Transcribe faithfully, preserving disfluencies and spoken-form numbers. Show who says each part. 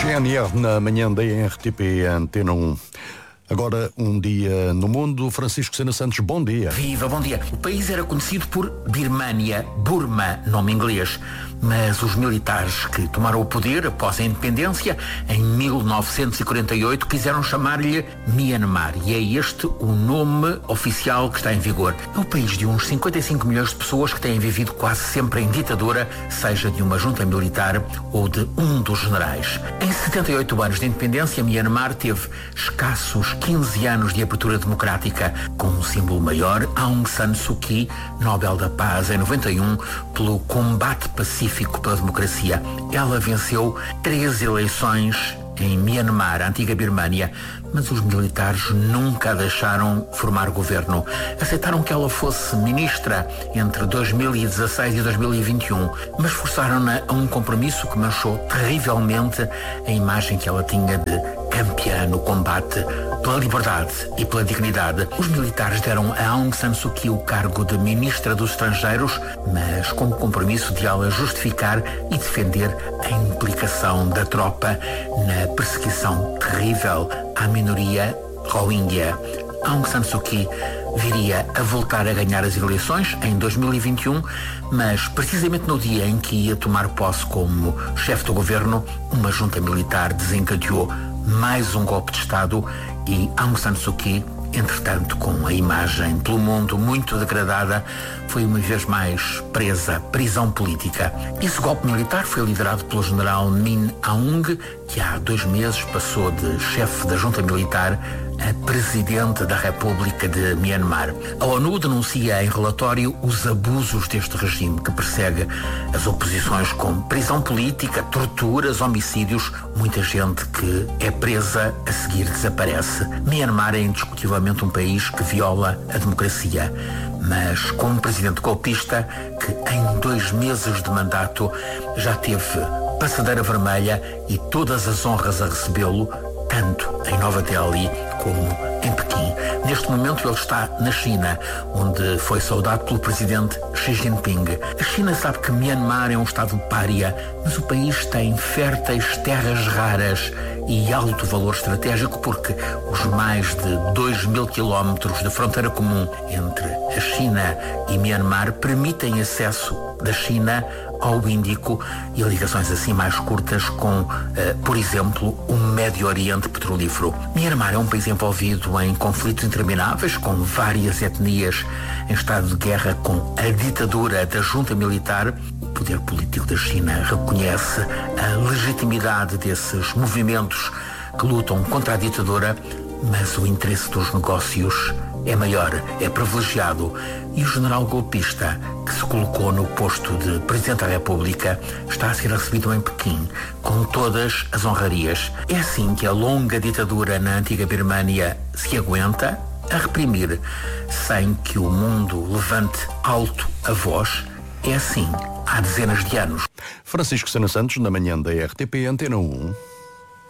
Speaker 1: G N R na manhã da R T P Antena um. Agora, um dia no mundo. Francisco Sena Santos, bom dia.
Speaker 2: Viva, bom dia. O país era conhecido por Birmânia, Burma, nome inglês. Mas os militares que tomaram o poder após a independência, em mil novecentos e quarenta e oito, quiseram chamar-lhe Myanmar. E é este o nome oficial que está em vigor. É o país de uns cinquenta e cinco milhões de pessoas que têm vivido quase sempre em ditadura, seja de uma junta militar ou de um dos generais. Em setenta e oito anos de independência, Myanmar teve escassos quinze anos de abertura democrática, com um símbolo maior, Aung San Suu Kyi, Nobel da Paz em noventa e um, pelo combate pacífico pela democracia. Ela venceu três eleições em Myanmar, a antiga Birmânia, mas os militares nunca a deixaram formar governo. Aceitaram que ela fosse ministra entre dois mil e dezasseis e dois mil e vinte e um, mas forçaram-na a um compromisso que manchou terrivelmente a imagem que ela tinha de campeã no combate pela liberdade e pela dignidade. Os militares deram a Aung San Suu Kyi o cargo de ministra dos estrangeiros, mas com o compromisso de ela justificar e defender a implicação da tropa na perseguição terrível à minoria Rohingya. Aung San Suu Kyi viria a voltar a ganhar as eleições em dois mil e vinte e um, mas precisamente no dia em que ia tomar posse como chefe do governo, uma junta militar desencadeou mais um golpe de Estado e Aung San Suu Kyi, entretanto, com a imagem pelo mundo muito degradada, foi uma vez mais presa, prisão política. Esse golpe militar foi liderado pelo general Min Aung, que há dois meses passou de chefe da junta militar a presidente da República de Myanmar. A ONU denuncia em relatório os abusos deste regime, que persegue as oposições com prisão política, torturas, homicídios. Muita gente que é presa a seguir desaparece. Myanmar é indiscutivelmente um país que viola a democracia, mas com um presidente golpista que em dois meses de mandato já teve passadeira vermelha e todas as honras a recebê-lo, tanto em Nova Delhi como em Pequim. Neste momento ele está na China, onde foi saudado pelo presidente Xi Jinping. A China sabe que Myanmar é um estado pária, mas o país tem férteis terras raras e alto valor estratégico porque os mais de dois mil quilómetros de fronteira comum entre a China e Myanmar permitem acesso da China ao Índico e ligações assim mais curtas com, uh, por exemplo, o Médio Oriente petrolífero. Myanmar é um país envolvido em conflitos intermináveis, com várias etnias em estado de guerra com a ditadura da junta militar. O poder político da China reconhece a legitimidade desses movimentos que lutam contra a ditadura, mas o interesse dos negócios é maior, é privilegiado, e o general golpista que se colocou no posto de Presidente da República está a ser recebido em Pequim com todas as honrarias. É assim que a longa ditadura na antiga Birmânia se aguenta a reprimir sem que o mundo levante alto a voz. É assim há dezenas de anos.
Speaker 1: Francisco Sena Santos, na manhã da R T P Antena um.